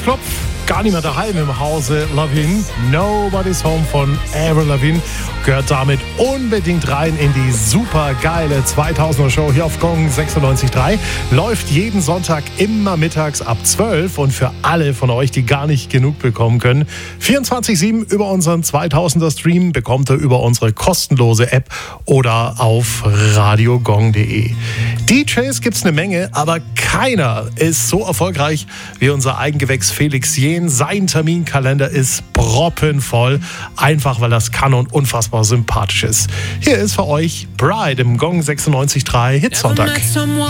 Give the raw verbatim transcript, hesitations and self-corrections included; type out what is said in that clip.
Klopf, gar nicht mehr daheim im Hause Lavigne. Nobody's Home von Avril Lavigne gehört damit unbedingt rein in die super geile zweitausender Show hier auf Gong sechsundneunzig Komma drei. Läuft jeden Sonntag immer mittags ab zwölf und für alle von euch, die gar nicht genug bekommen können, vierundzwanzig sieben über unseren zweitausender Stream bekommt ihr über unsere kostenlose App oder auf radiogong punkt de. D Js gibt's eine Menge, aber keiner ist so erfolgreich wie unser Eigengewächs Felix Jähn. Sein Terminkalender ist proppenvoll, einfach weil das kann und unfassbar sympathisch ist. Hier ist für euch Bride im Gong sechsundneunzig Komma drei Hitsonntag.